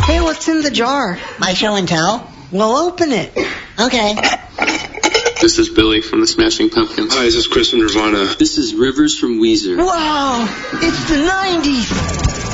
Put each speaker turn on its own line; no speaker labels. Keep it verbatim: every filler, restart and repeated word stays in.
Hey, what's in the jar?
My show and tell.
Well, open it.
Okay.
This is Billy from the Smashing Pumpkins.
Hi, this is Chris from Nirvana.
This is Rivers from Weezer.
Wow, it's the nineties.